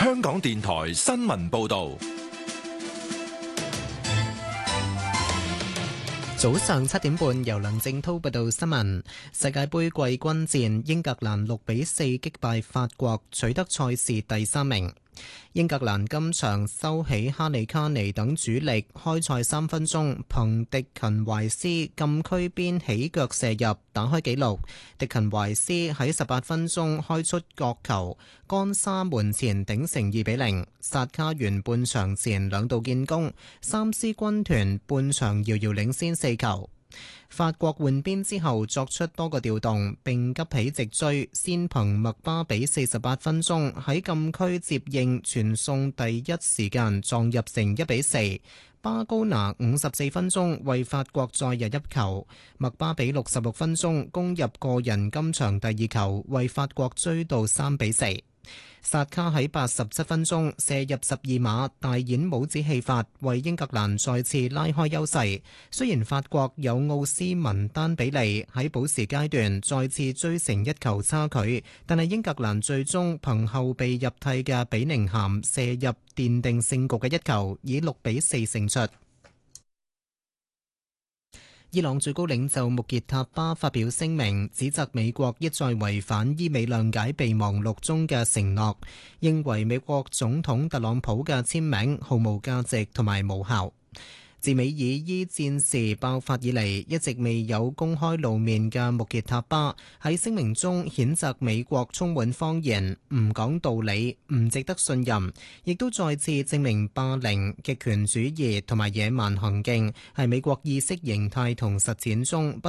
香港電台新聞報道。 早上7點半，由梁正滔報道新聞。世界盃季軍戰，英格蘭6-4擊敗法國，取得賽事第3名。英格蘭今場收起哈利卡尼等主力，開賽3分鐘，憑迪勤懷斯禁區邊起腳射入，打開紀錄。迪勤懷斯喺18分鐘開出角球，干沙門前頂成2-0。薩卡完半場前2度建功，三獅軍團半場遙遙領先4球。法國換邊之後作出多個調動，並急起直追，先憑麥巴比48分鐘喺禁區接應傳送第一時間撞入成1-4。巴高拿54分鐘為法國再入一球，麥巴比66分鐘攻入個人今場第2球，為法國追到3-4。薩卡喺87分鐘射入12碼，大演帽子戲法，為英格蘭再次拉開優勢。雖然法國有奧斯文丹比利喺補時階段再次追成1球差距，但係英格蘭最終憑後備入替嘅比寧咸射入奠定勝局嘅1球，以6-4勝出。伊朗最高領袖穆傑塔巴發表聲明，指責美國一再違反伊美諒解備忘錄中嘅承諾，認為美國總統特朗普嘅簽名毫無價值同埋無效。自美以伊戰事爆發以嚟，一直未有公開露面嘅穆傑塔巴喺聲明中譴責美國充滿謊言、唔講道理、唔值得信任，亦都再次證明霸凌、極權主義同埋野蠻行徑係美國意識形態同實踐中不